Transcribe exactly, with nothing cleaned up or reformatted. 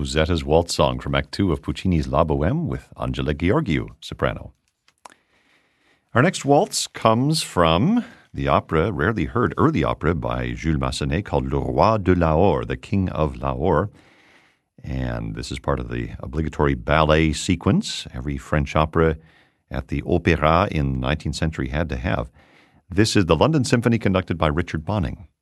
Mozetta's Waltz Song from Act Two of Puccini's La Bohème with Angela Gheorghiu, soprano. Our next waltz comes from the opera, rarely heard early opera by Jules Massenet called Le Roi de Lahore, the King of Lahore. And this is part of the obligatory ballet sequence every French opera at the Opéra in the nineteenth century had to have. This is the London Symphony conducted by Richard Bonning.